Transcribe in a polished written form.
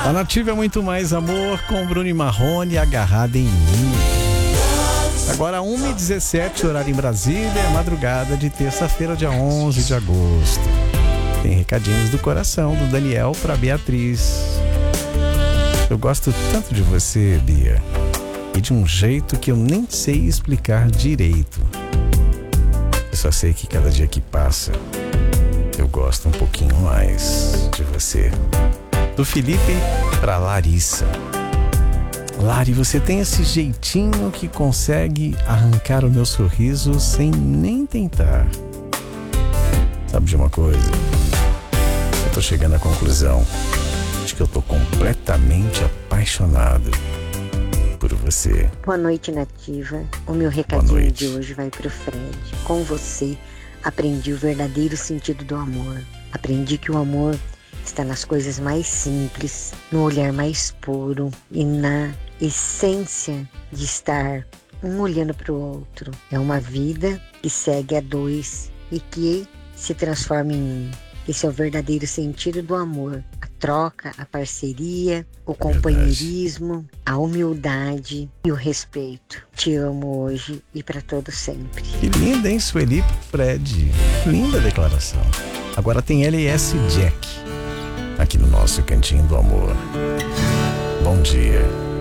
A Nativa é muito mais amor com Bruno e Marrone agarrada em mim. Agora 1h17, horário em Brasília, é madrugada de terça-feira, dia 11 de agosto. Tem recadinhos do coração do Daniel para Beatriz. Eu gosto tanto de você, Bia, e de um jeito que eu nem sei explicar direito. Eu só sei que cada dia que passa, eu gosto um pouquinho mais de você. Do Felipe para Larissa. Lari, você tem esse jeitinho que consegue arrancar o meu sorriso sem nem tentar. Sabe de uma coisa? Eu tô chegando à conclusão de que eu tô completamente apaixonado por você. Boa noite, Nativa. O meu recadinho de hoje vai pro Fred. Com você, aprendi o verdadeiro sentido do amor. Aprendi que o amor está nas coisas mais simples, no olhar mais puro e na essência de estar um olhando para o outro. É uma vida que segue a dois e que se transforma em um. Esse é o verdadeiro sentido do amor. A troca, a parceria, o companheirismo, a humildade e o respeito. Te amo hoje e para todo sempre. Que linda, hein, Sueli Fred? Linda declaração. Agora tem LS Jack aqui no nosso Cantinho do Amor. Bom dia.